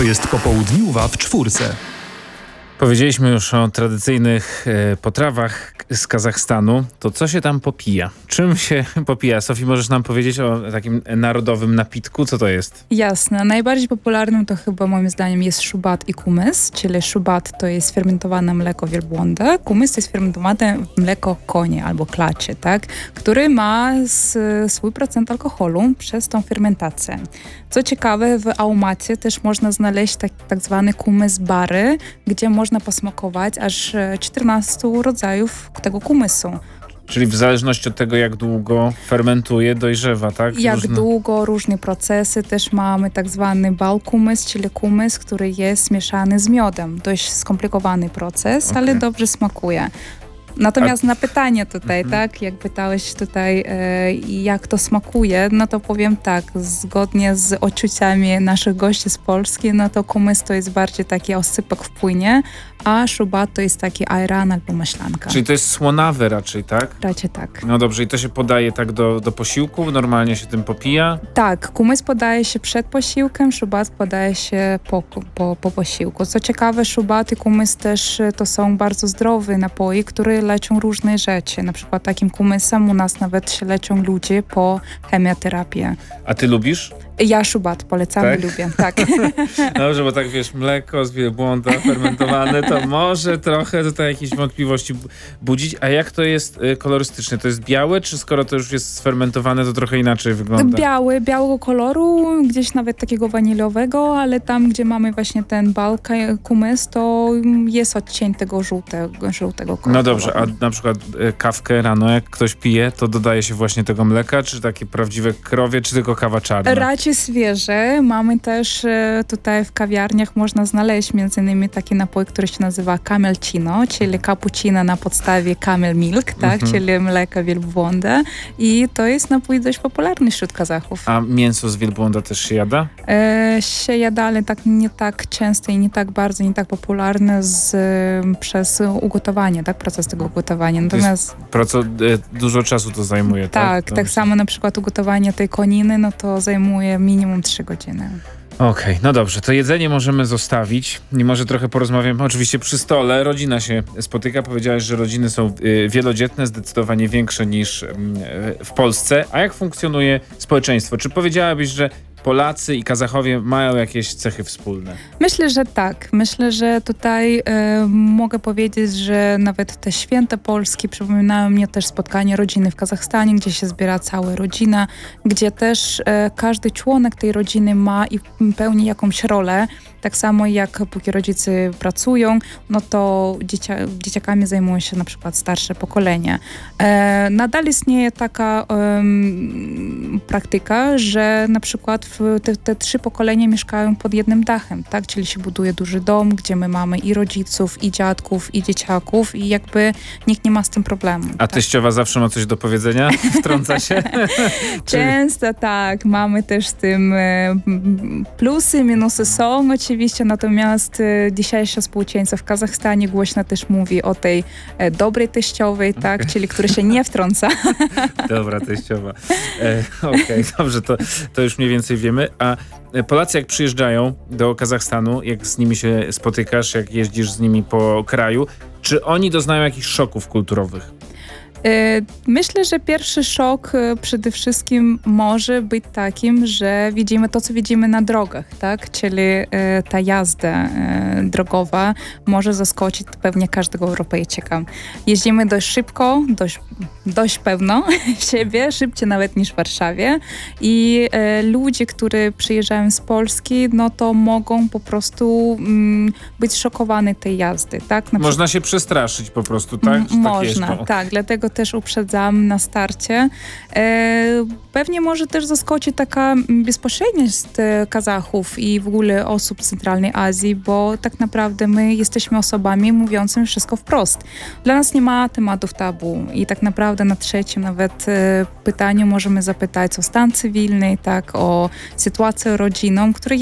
To jest popołudniuwa w czwórce. Powiedzieliśmy już o tradycyjnych potrawach z Kazachstanu. To co się tam popija? Czym się popija? Sofii, możesz nam powiedzieć o takim narodowym napitku? Co to jest? Jasne. Najbardziej popularnym to chyba moim zdaniem jest szubat i kumys, czyli szubat to jest fermentowane mleko wielbłąda, kumys to jest fermentowane mleko konia albo klaczy, tak? Który ma swój procent alkoholu przez tą fermentację. Co ciekawe, w Almacie też można znaleźć tak zwany kumys bary, gdzie można posmakować aż 14 rodzajów tego kumysu. Czyli w zależności od tego, jak długo fermentuje, dojrzewa, tak? Jak długo, różne procesy. Też mamy tak zwany balkumys, czyli kumys, który jest mieszany z miodem. Dość skomplikowany proces, ale dobrze smakuje. Natomiast na pytanie tutaj, tak, jak pytałeś tutaj jak to smakuje, no to powiem tak, zgodnie z odczuciami naszych gości z Polski, no to kumys to jest bardziej taki osypek w płynie, a szubat to jest taki ajran albo maślanka. Czyli to jest słonawe raczej, tak? Raczej tak. No dobrze, i to się podaje tak do posiłku? Normalnie się tym popija? Tak, kumys podaje się przed posiłkiem, szubat podaje się po posiłku. Co ciekawe, szubat i kumys też to są bardzo zdrowe napoje, które leczą różne rzeczy. Na przykład takim kumysem u nas nawet się leczą ludzie po chemioterapię. A ty lubisz? Ja szubat polecam i lubię, tak. Dobrze, bo tak wiesz, mleko z wielbłąda fermentowane, to może trochę tutaj jakieś wątpliwości budzić. A jak to jest kolorystycznie? To jest białe, czy skoro to już jest sfermentowane, to trochę inaczej wygląda? Białego koloru, gdzieś nawet takiego waniliowego, ale tam, gdzie mamy właśnie ten kumys, to jest odcień tego żółtego koloru. No dobrze, a na przykład kawkę rano, jak ktoś pije, to dodaje się właśnie tego mleka, czy takie prawdziwe krowie, czy tylko kawa czarna? Raczej świeże. Mamy też tutaj w kawiarniach można znaleźć między innymi taki napój, który się nazywa camelcino, czyli cappuccino na podstawie camel milk, tak, czyli mleka wielbłąda i to jest napój dość popularny wśród Kazachów. A mięso z wielbłąda też się jada? Się jada, ale nie tak często i nie tak bardzo, nie tak popularne przez ugotowanie, tak, proces tego ugotowania. Natomiast dużo czasu to zajmuje, tak? Tak samo na przykład ugotowanie tej koniny, no to zajmuje minimum 3 godziny. Okej, no dobrze, to jedzenie możemy zostawić i może trochę porozmawiamy oczywiście przy stole. Rodzina się spotyka, powiedziałeś, że rodziny są wielodzietne, zdecydowanie większe niż w Polsce. A jak funkcjonuje społeczeństwo? Czy powiedziałabyś, że Polacy i Kazachowie mają jakieś cechy wspólne? Myślę, że tak. Myślę, że tutaj mogę powiedzieć, że nawet te święta polskie przypominają mnie też spotkanie rodziny w Kazachstanie, gdzie się zbiera cała rodzina, gdzie też każdy członek tej rodziny ma i pełni jakąś rolę. Tak samo jak póki rodzice pracują, no to dzieciakami zajmują się na przykład starsze pokolenie. Nadal istnieje taka praktyka, że na przykład te 3 pokolenia mieszkają pod jednym dachem, tak? Czyli się buduje duży dom, gdzie my mamy i rodziców, i dziadków, i dzieciaków i jakby nikt nie ma z tym problemu. A teściowa zawsze ma coś do powiedzenia? Wtrąca się? Często tak. Mamy też z tym plusy, minusy są oczywiście, natomiast dzisiejsze społeczeństwo w Kazachstanie głośno też mówi o tej dobrej teściowej, tak? Czyli która się nie wtrąca. Dobra teściowa. Okej, dobrze, to już mniej więcej wiemy. A Polacy jak przyjeżdżają do Kazachstanu, jak z nimi się spotykasz, jak jeździsz z nimi po kraju, czy oni doznają jakichś szoków kulturowych? Myślę, że pierwszy szok przede wszystkim może być takim, że widzimy to, co widzimy na drogach, tak? Czyli ta jazda drogowa może zaskoczyć pewnie każdego Europejczyka. Jeździmy dość szybko, dość pewno siebie, szybciej nawet niż w Warszawie i ludzie, którzy przyjeżdżają z Polski, no to mogą po prostu być szokowani tej jazdy, tak? Można się przestraszyć po prostu, tak? Można, tak. Dlatego też uprzedzam na starcie. Pewnie może też zaskoczyć taka bezpośredniość Kazachów i w ogóle osób z Centralnej Azji, bo tak naprawdę my jesteśmy osobami mówiącymi wszystko wprost. Dla nas nie ma tematów tabu i tak naprawdę na trzecim nawet pytaniu możemy zapytać o stan cywilny, tak, o sytuację rodzinną, która